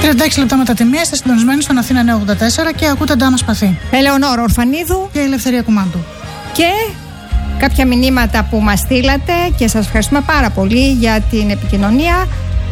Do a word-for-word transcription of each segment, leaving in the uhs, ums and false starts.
τριάντα έξι λεπτά μετά τη μία, είστε συντονισμένοι στον Αθήνα Νέο ογδόντα τέσσερα και ακούτε Ντάμα Σπαθή. Ελεονόρα Ορφανίδου και η Ελευθερία Κουμάντου. Και κάποια μηνύματα που μας στείλατε και σας ευχαριστούμε πάρα πολύ για την επικοινωνία.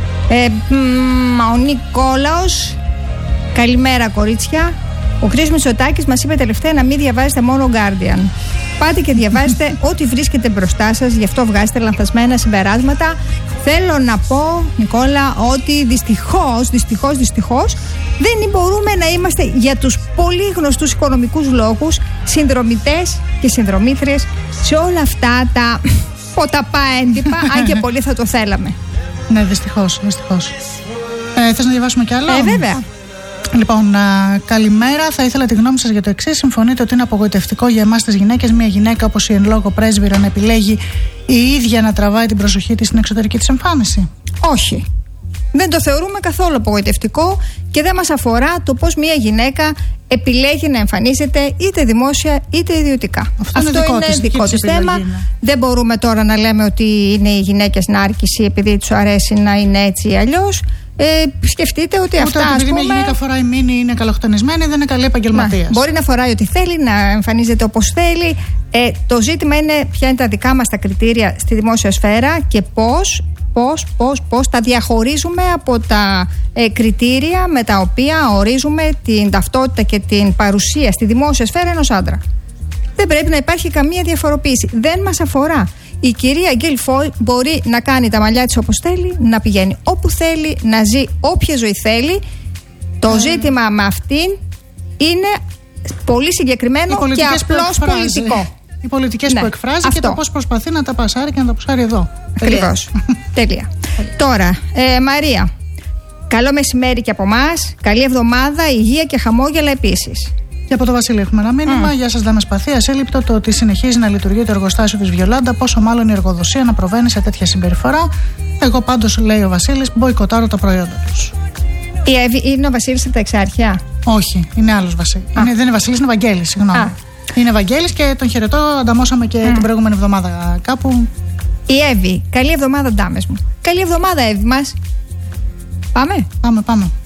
Ε, μ, ο Νικόλαος, καλημέρα κορίτσια. Ο Κρίς Μητσοτάκης μας είπε τελευταία να μην διαβάζετε μόνο Guardian. Πάτε και διαβάζετε ό,τι βρίσκεται μπροστά σας, γι' αυτό βγάζετε λανθασμένα συμπεράσματα. Θέλω να πω, Νικόλα, ότι δυστυχώς, δυστυχώς, δυστυχώς δεν μπορούμε να είμαστε για τους πολύ γνωστούς οικονομικούς λόγους συνδρομητές και συνδρομήτριες σε όλα αυτά τα ποταπά έντυπα, αν και πολύ θα το θέλαμε. Ναι, δυστυχώς, δυστυχώς. Ε, θες να διαβάσουμε κι άλλα? Ε, βέβαια. Λοιπόν, α, καλημέρα. Θα ήθελα τη γνώμη σας για το εξής. Συμφωνείτε ότι είναι απογοητευτικό για εμάς τις γυναίκες μια γυναίκα όπως η εν λόγω πρέσβυρα να επιλέγει η ίδια να τραβάει την προσοχή της στην εξωτερική της εμφάνιση? Όχι. Δεν το θεωρούμε καθόλου απογοητευτικό και δεν μας αφορά το πώς μια γυναίκα επιλέγει να εμφανίζεται είτε δημόσια είτε ιδιωτικά. Αυτό, Αυτό είναι δικό είναι της, δικό της θέμα. Ναι. Δεν μπορούμε τώρα να λέμε ότι είναι οι γυναίκες νάρκηση επειδή τους αρέσει να είναι έτσι ή αλλιώς. Ε, σκεφτείτε ότι ούτε αυτά. Ούτε επειδή πούμε, μια γυναίκα φοράει μίνι, είναι καλοχτανισμένη, δεν είναι καλή επαγγελματίας. Μπορεί να φοράει ό,τι θέλει, να εμφανίζεται όπως θέλει. Ε, το ζήτημα είναι ποια είναι τα δικά μας τα κριτήρια στη δημόσια σφαίρα και πώς. Πώς, πώς, πώς τα διαχωρίζουμε από τα ε, κριτήρια με τα οποία ορίζουμε την ταυτότητα και την παρουσία στη δημόσια σφαίρα ενός άντρα. Δεν πρέπει να υπάρχει καμία διαφοροποίηση. Δεν μας αφορά. Η κυρία Γκέλφοι μπορεί να κάνει τα μαλλιά της όπως θέλει, να πηγαίνει όπου θέλει, να ζει όποια ζωή θέλει. Το mm. ζήτημα με αυτήν είναι πολύ συγκεκριμένο και απλώς πολιτικό. Οι πολιτικές ναι, που εκφράζει αυτό. Και το πώς προσπαθεί να τα πασάρει και να τα πασάρει εδώ. Ακριβώς. Τέλεια. Τώρα, ε, Μαρία, καλό μεσημέρι και από εμάς. Καλή εβδομάδα, υγεία και χαμόγελα επίσης. Και από το Βασίλη έχουμε ένα μήνυμα. Mm. Γεια σας, Ντάμα Σπαθή. Ασύλληπτο το ότι συνεχίζει να λειτουργεί το εργοστάσιο της Βιολάντα, πόσο μάλλον η εργοδοσία να προβαίνει σε τέτοια συμπεριφορά. Εγώ πάντως, λέει ο Βασίλης, μποϊκοτάρω τα προϊόντα τους. Η Εύη, είναι ο Βασίλης από τα Εξάρχεια? Όχι, είναι άλλος Βασίλης. Είναι, δεν είναι Βασίλης, είναι Βαγγέλης, συγγνώμη. Α. Είναι Βαγγέλης και τον χαιρετώ. Ανταμώσαμε και mm. την προηγούμενη εβδομάδα κάπου. Η Εύη, καλή εβδομάδα, ντάμες μου. Καλή εβδομάδα, Εύη μας. Πάμε. Πάμε, πάμε.